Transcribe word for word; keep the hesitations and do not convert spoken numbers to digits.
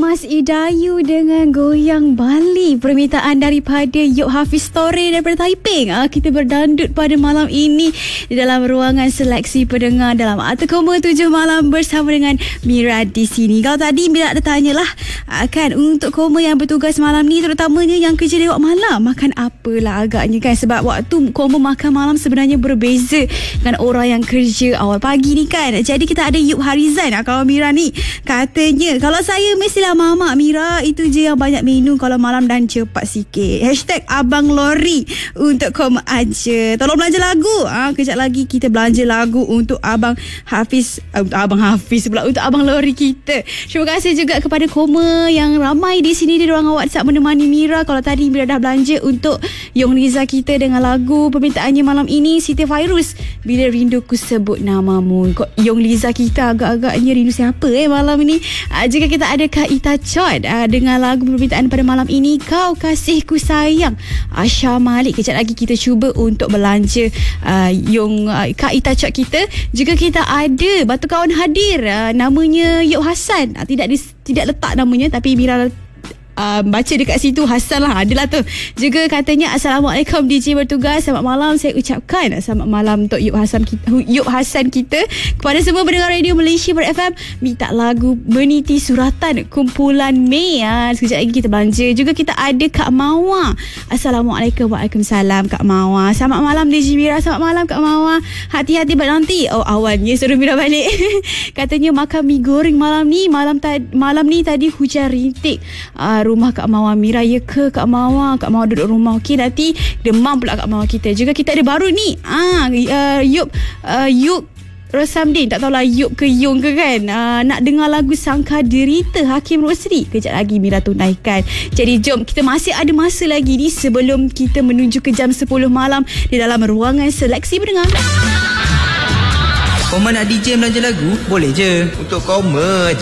Mas Idayu dengan Goyang Bali, permintaan daripada Yok Hafiz Tore daripada Taiping. Ah, kita berdandut pada malam ini di dalam ruangan seleksi pendengar dalam Arta Koma tujuh malam bersama dengan Mira di sini. Kalau tadi Mira ada tanyalah ah, kan, untuk Koma yang bertugas malam ni, terutamanya yang kerja lewat malam, makan apalah agaknya kan, sebab waktu Koma makan malam sebenarnya berbeza dengan orang yang kerja awal pagi ni kan. Jadi kita ada Yub Harizan. Ah, kalau Mira ni katanya, kalau saya mestilah Mama Mira itu je yang banyak minum kalau malam dan cepat sikit. Hashtag Abang Lori untuk Koma aja. Tolong belanja lagu. Ah, kejap lagi kita belanja lagu untuk Abang Hafiz, uh, untuk Abang Hafiz pula, untuk Abang Lori kita. Terima kasih juga kepada Koma yang ramai di sini di ruangan WhatsApp menemani Mira. Kalau tadi Mira dah belanja untuk Yong Liza kita dengan lagu permintaannya malam ini, Siti Fairuz, Bila Rinduku Sebut Namamu. Kok Yong Liza kita agak-agaknya rindu siapa eh malam ini. Uh, jika kita ada Kak Ita Chot uh, dengan lagu permintaan pada malam ini, Kau Kasihku Sayang, Asha Malik. Kejap lagi kita cuba untuk belanja uh, Yung uh, Kak Ita Chot kita. Jika kita ada Batu Kawan hadir, uh, namanya Yok Hassan, uh, tidak dis, tidak letak namanya, tapi Mira Uh, baca dekat situ Hassan lah, adalah tu. Juga katanya, Assalamualaikum D J bertugas, selamat malam. Saya ucapkan selamat malam untuk Yub Hassan kita, Yub Hassan kita. Kepada semua pendengar radio Malaysia Ber F M, minta lagu Meniti Suratan kumpulan Mei. Ha, sekejap lagi kita belanja. Juga kita ada Kak Mawa. Assalamualaikum. Waalaikumsalam Kak Mawa. Selamat malam D J Mira. Selamat malam Kak Mawa. Hati-hati nanti. Oh, awannya suruh Mira balik. Katanya makan mi goreng malam ni. Malam, ta- malam ni tadi hujan rintik. Uh, rumah Kak Mawa. Mira, ya ke Kak Mawa? Kak Mawa duduk rumah. Okey, nanti demam pula Kak Mawa kita. Juga kita ada baru ni, ah uh, Yub uh, Yub Rosamdin, tak tahulah Yub ke Yung ke kan, uh, nak dengar lagu Sangka Derita Hakim Rosli. Kejap lagi Mira tunaikan. Jadi jom, kita masih ada masa lagi ni sebelum kita menuju ke jam sepuluh malam di dalam ruangan seleksi pendengar. Koma nak D J belanja lagu? Boleh je. Untuk Koma